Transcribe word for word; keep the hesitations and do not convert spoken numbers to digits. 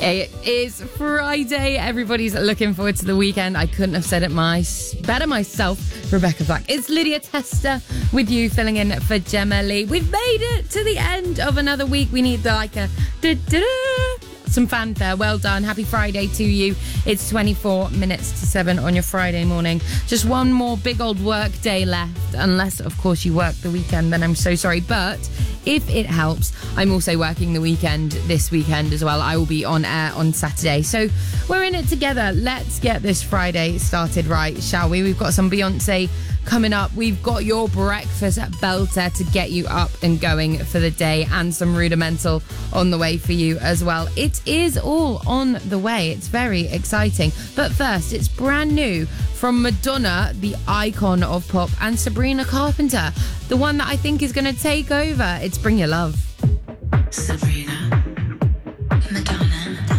It is Friday. Everybody's looking forward to the weekend. I couldn't have said it my better myself. Rebecca Black. It's Lydia Tester with you, filling in for Gemma Lee. We've made it to the end of another week. We need the, like a da-da-da, some fanfare. Well done. Happy Friday to you. It's twenty-four minutes to seven on your Friday morning. Just one more big old work day left. Unless, of course, you work the weekend, then I'm so sorry. But if it helps, I'm also working the weekend this weekend as well. I will be on air on Saturday. So we're in it together. Let's get this Friday started right, shall we? We've got some Beyonce coming up. We've got your breakfast belter to get you up and going for the day, and some Rudimental on the way for you as well. It is all on the way. It's very exciting. But first, it's brand new from Madonna, the icon of pop, and Sabrina Carpenter, the one that I think is going to take over. It's Bring Your Love. Sabrina.